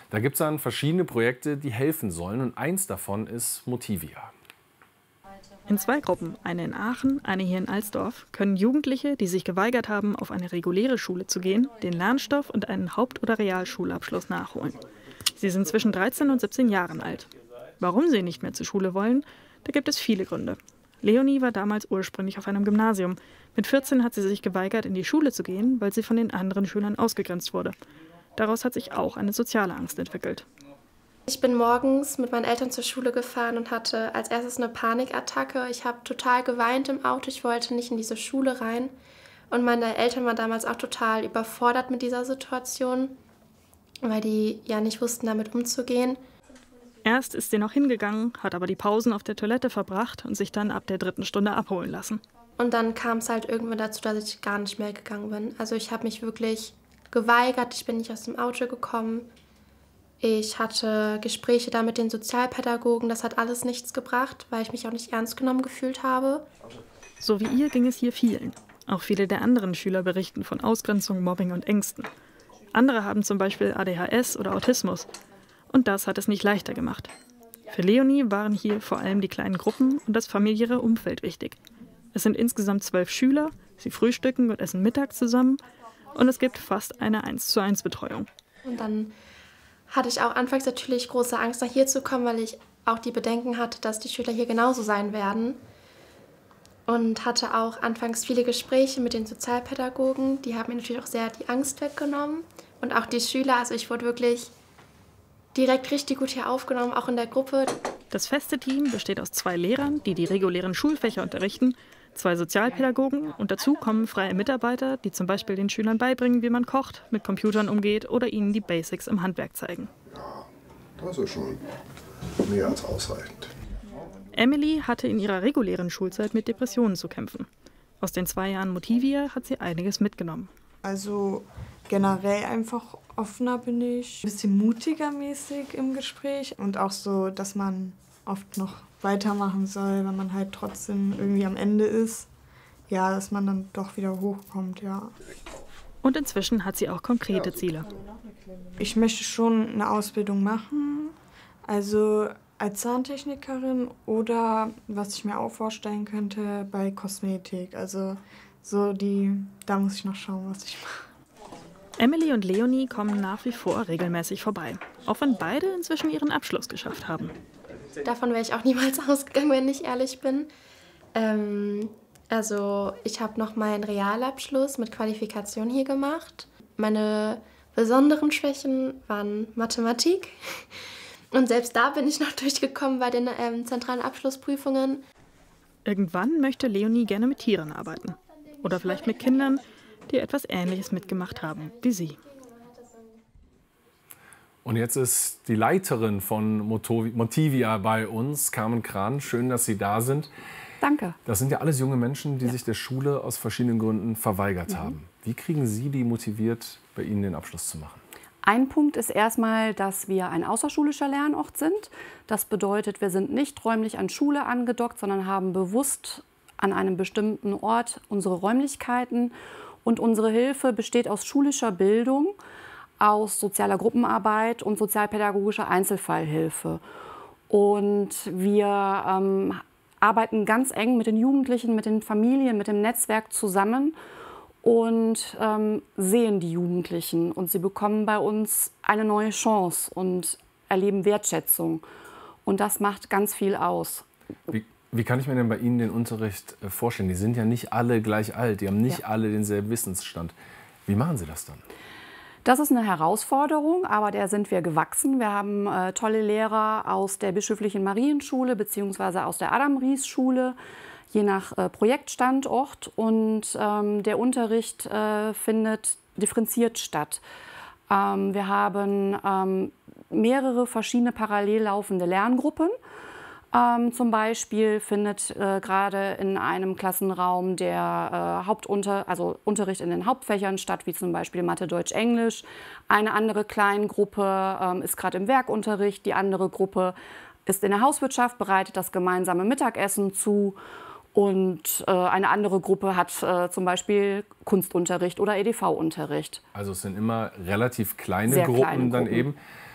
Da gibt es dann verschiedene Projekte, die helfen sollen. Und eins davon ist Motivia. In 2 Gruppen, eine in Aachen, eine hier in Alsdorf, können Jugendliche, die sich geweigert haben, auf eine reguläre Schule zu gehen, den Lernstoff und einen Haupt- oder Realschulabschluss nachholen. Sie sind zwischen 13 und 17 Jahren alt. Warum sie nicht mehr zur Schule wollen, da gibt es viele Gründe. Leonie war damals ursprünglich auf einem Gymnasium. Mit 14 hat sie sich geweigert, in die Schule zu gehen, weil sie von den anderen Schülern ausgegrenzt wurde. Daraus hat sich auch eine soziale Angst entwickelt. Ich bin morgens mit meinen Eltern zur Schule gefahren und hatte als erstes eine Panikattacke. Ich habe total geweint im Auto, ich wollte nicht in diese Schule rein. Und meine Eltern waren damals auch total überfordert mit dieser Situation, weil die ja nicht wussten, damit umzugehen. Erst ist sie noch hingegangen, hat aber die Pausen auf der Toilette verbracht und sich dann ab der 3. Stunde abholen lassen. Und dann kam es halt irgendwann dazu, dass ich gar nicht mehr gegangen bin. Also ich habe mich wirklich geweigert, ich bin nicht aus dem Auto gekommen. Ich hatte Gespräche da mit den Sozialpädagogen, das hat alles nichts gebracht, weil ich mich auch nicht ernst genommen gefühlt habe. So wie ihr ging es hier vielen. Auch viele der anderen Schüler berichten von Ausgrenzung, Mobbing und Ängsten. Andere haben zum Beispiel ADHS oder Autismus. Und das hat es nicht leichter gemacht. Für Leonie waren hier vor allem die kleinen Gruppen und das familiäre Umfeld wichtig. Es sind insgesamt 12 Schüler, sie frühstücken und essen Mittag zusammen und es gibt fast eine 1:1 Betreuung. Und dann hatte ich auch anfangs natürlich große Angst, nach hier zu kommen, weil ich auch die Bedenken hatte, dass die Schüler hier genauso sein werden. Und hatte auch anfangs viele Gespräche mit den Sozialpädagogen. Die haben mir natürlich auch sehr die Angst weggenommen. Und auch die Schüler, also ich wurde wirklich direkt richtig gut hier aufgenommen, auch in der Gruppe. Das feste Team besteht aus 2 Lehrern, die die regulären Schulfächer unterrichten, 2 Sozialpädagogen und dazu kommen freie Mitarbeiter, die zum Beispiel den Schülern beibringen, wie man kocht, mit Computern umgeht oder ihnen die Basics im Handwerk zeigen. Ja, das ist schon mehr als ausreichend. Emily hatte in ihrer regulären Schulzeit mit Depressionen zu kämpfen. Aus den 2 Jahren Motivia hat sie einiges mitgenommen. Also generell einfach offener bin ich, ein bisschen mutiger mäßig im Gespräch und auch so, dass man oft noch weitermachen soll, wenn man halt trotzdem irgendwie am Ende ist. Ja, dass man dann doch wieder hochkommt, ja. Und inzwischen hat sie auch konkrete Ziele. Ich möchte schon eine Ausbildung machen, also als Zahntechnikerin oder, was ich mir auch vorstellen könnte, bei Kosmetik. Also so da muss ich noch schauen, was ich mache. Emily und Leonie kommen nach wie vor regelmäßig vorbei, auch wenn beide inzwischen ihren Abschluss geschafft haben. Davon wäre ich auch niemals ausgegangen, wenn ich ehrlich bin. Also ich habe noch meinen Realabschluss mit Qualifikation hier gemacht. Meine besonderen Schwächen waren Mathematik. Und selbst da bin ich noch durchgekommen bei den zentralen Abschlussprüfungen. Irgendwann möchte Leonie gerne mit Tieren arbeiten. Oder vielleicht mit Kindern, die etwas Ähnliches mitgemacht haben wie sie. Und jetzt ist die Leiterin von Motivia bei uns, Carmen Kran. Schön, dass Sie da sind. Danke. Das sind ja alles junge Menschen, die sich der Schule aus verschiedenen Gründen verweigert haben. Wie kriegen Sie die motiviert, bei Ihnen den Abschluss zu machen? Ein Punkt ist erstmal, dass wir ein außerschulischer Lernort sind. Das bedeutet, wir sind nicht räumlich an Schule angedockt, sondern haben bewusst an einem bestimmten Ort unsere Räumlichkeiten. Und unsere Hilfe besteht aus schulischer Bildung, aus sozialer Gruppenarbeit und sozialpädagogischer Einzelfallhilfe. Und wir arbeiten ganz eng mit den Jugendlichen, mit den Familien, mit dem Netzwerk zusammen und sehen die Jugendlichen. Und sie bekommen bei uns eine neue Chance und erleben Wertschätzung. Und das macht ganz viel aus. Wie kann ich mir denn bei Ihnen den Unterricht vorstellen? Die sind ja nicht alle gleich alt, die haben nicht alle denselben Wissensstand. Wie machen Sie das dann? Das ist eine Herausforderung, aber der sind wir gewachsen. Wir haben tolle Lehrer aus der Bischöflichen Marienschule bzw. aus der Adam-Ries-Schule, je nach Projektstandort. Und der Unterricht findet differenziert statt. Wir haben mehrere verschiedene parallel laufende Lerngruppen. Zum Beispiel findet gerade in einem Klassenraum der Unterricht in den Hauptfächern statt, wie zum Beispiel Mathe, Deutsch, Englisch. Eine andere Kleingruppe ist gerade im Werkunterricht, die andere Gruppe ist in der Hauswirtschaft, bereitet das gemeinsame Mittagessen zu. Und eine andere Gruppe hat zum Beispiel Kunstunterricht oder EDV-Unterricht. Also es sind immer relativ kleine Gruppen dann eben.